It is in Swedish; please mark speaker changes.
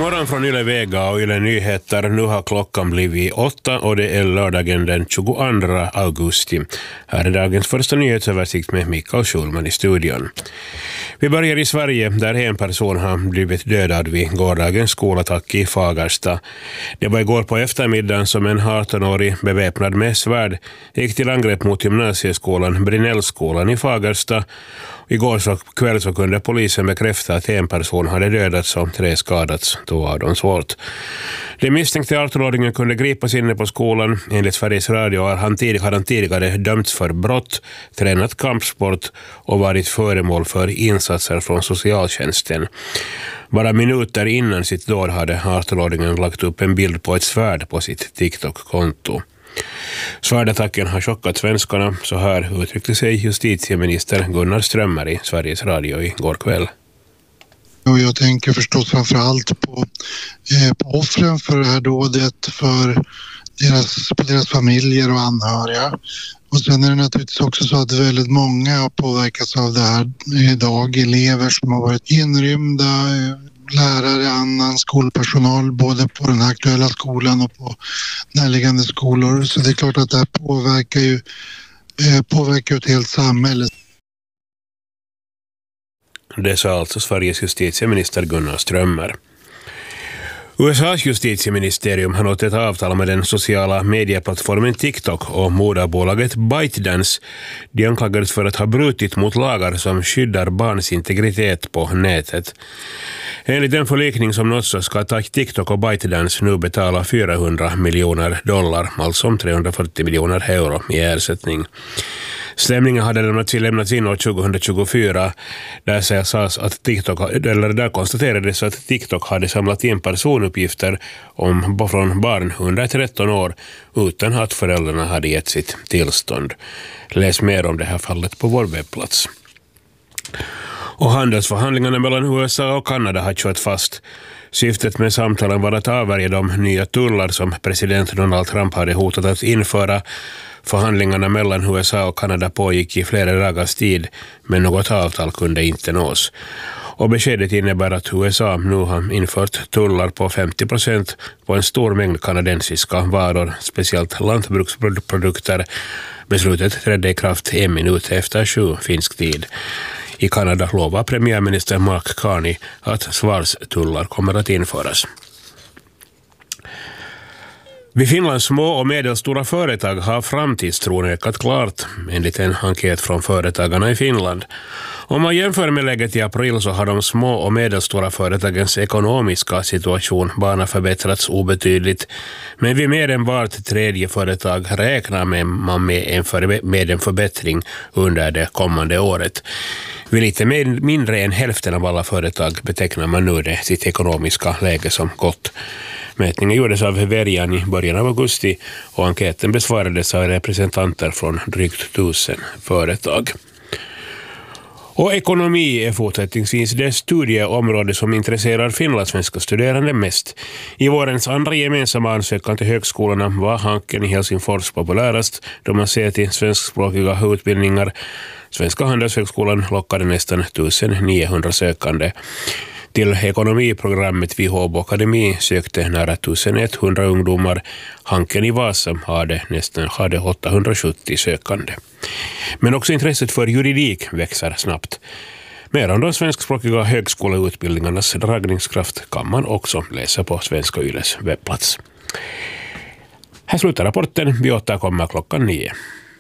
Speaker 1: morgon från Yle Vega och Yle Nyheter. Nu har klockan blivit 8 och det är lördagen den 22 augusti. Här är dagens första nyhetsöversikt med Mikael Schulman i studion. Vi börjar i Sverige där en person har blivit dödad vid gårdagens skolattack i Fagersta. Det var igår på eftermiddagen som en 18-årig beväpnad med svärd gick till angrepp mot gymnasieskolan Brinnellskolan i Fagersta. Igår kväll så kunde polisen bekräfta att en person hade dödats och 3 skadats, 2 av dem svårt. Den misstänkte 18-åringen kunde gripas inne på skolan. Enligt Sveriges Radio har han tidigare dömts för brott, tränat kampsport och varit föremål för insatser från socialtjänsten. Bara minuter innan sitt dåd hade 18-åringen lagt upp en bild på ett svärd på sitt TikTok-konto. Svärdattacken har chockat svenskarna, så här uttryckte sig justitieminister Gunnar Strömmer i Sveriges Radio igår kväll.
Speaker 2: Och jag tänker förstås framförallt på offren för det här dådet, för deras familjer och anhöriga. Och sen är det naturligtvis också så att väldigt många har påverkats av det här idag. Elever som har varit inrymda, lärare, annan skolpersonal både på den aktuella skolan och på närliggande skolor. Så det är klart att det här påverkar ett helt samhälle.
Speaker 1: Det sa alltså Sveriges justitieminister Gunnar Strömmer. USAs justitieministerium har nått ett avtal med den sociala medieplattformen TikTok och moderbolaget ByteDance. De anklagades för att ha brutit mot lagar som skyddar barns integritet på nätet. Enligt den förlikning som nåtts ska TikTok och ByteDance nu betala $400 miljoner, alltså om 340 miljoner euro i ersättning. Stämningen hade lämnats in år 2024 där konstaterades att TikTok hade samlat in personuppgifter från barn under 13 år utan att föräldrarna hade gett sitt tillstånd. Läs mer om det här fallet på vår webbplats. Och handelsförhandlingarna mellan USA och Kanada har kört fast. Syftet med samtalen var att avvärja de nya tullar som president Donald Trump hade hotat att införa. Förhandlingarna mellan USA och Kanada pågick i flera dagars tid, men något avtal kunde inte nås. Och beskedet innebär att USA nu har infört tullar på 50% på en stor mängd kanadensiska varor, speciellt lantbruksprodukter. Beslutet trädde i kraft 1 minut efter 7 finsk tid. I Kanada lovar premiärminister Mark Carney att svarstullar kommer att införas. Vid Finlands små och medelstora företag har framtidstron ökat klart, enligt en enkät från företagarna i Finland. Om man jämför med läget i april så har de små och medelstora företagens ekonomiska situation bara förbättrats obetydligt, men vid mer än vart tredje företag räknar man med en förbättring under det kommande året. Vid lite mindre än hälften av alla företag betecknar man nu sitt ekonomiska läge som gott. Mätningen gjordes av Verian i början av augusti och enkäten besvarades av representanter från drygt 1000 företag. Och ekonomi är fortsättningsvis det studieområde som intresserar finlandssvenska studerande mest. I vårens andra gemensamma ansökan till högskolorna var Hanken i Helsingfors populärast då man ser till svenskspråkiga utbildningar. Svenska handelshögskolan lockade nästan 1900 sökande. Till ekonomiprogrammet vid Håbo Akademi sökte nära 1100 ungdomar. Hanken i Vasa hade 870 sökande. Men också intresset för juridik växer snabbt. Mer om de svenskspråkiga högskoleutbildningarnas dragningskraft kan man också läsa på Svenska Yles webbplats. Här slutar rapporten. Vi återkommer 9:00.